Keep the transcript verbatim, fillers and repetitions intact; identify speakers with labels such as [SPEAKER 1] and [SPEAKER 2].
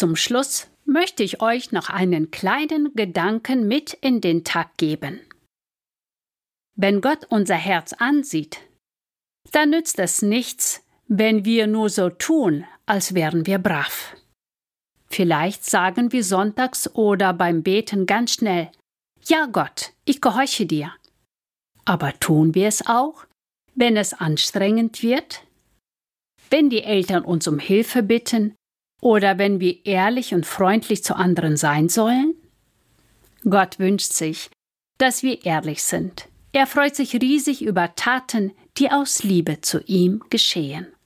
[SPEAKER 1] Zum Schluss möchte ich euch noch einen kleinen Gedanken mit in den Tag geben. Wenn Gott unser Herz ansieht, dann nützt es nichts, wenn wir nur so tun, als wären wir brav. Vielleicht sagen wir sonntags oder beim Beten ganz schnell: Ja Gott, ich gehorche dir. Aber tun wir es auch, wenn es anstrengend wird? Wenn die Eltern uns um Hilfe bitten oder wenn wir ehrlich und freundlich zu anderen sein sollen? Gott wünscht sich, dass wir ehrlich sind. Er freut sich riesig über Taten, die aus Liebe zu ihm geschehen.